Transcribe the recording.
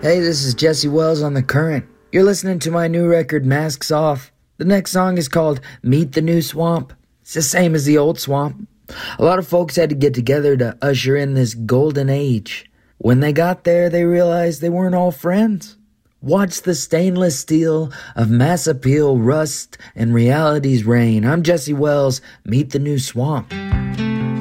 Hey, this is Jesse Wells on The Current. You're listening to my new record, Masks Off. The next song is called Meet the New Swamp. It's the same as the old swamp. A lot of folks had to get together to usher in this golden age. When they got there, they realized they weren't all friends. Watch the stainless steel of mass appeal rust and reality's reign. I'm Jesse Wells. Meet the New Swamp.